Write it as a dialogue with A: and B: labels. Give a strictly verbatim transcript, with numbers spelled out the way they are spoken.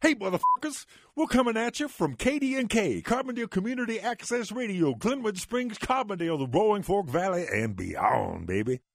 A: Hey, motherfuckers, we're coming at you from K D and K, Carbondale Community Access Radio, Glenwood Springs, Carbondale, the Roaring Fork Valley, and beyond, baby.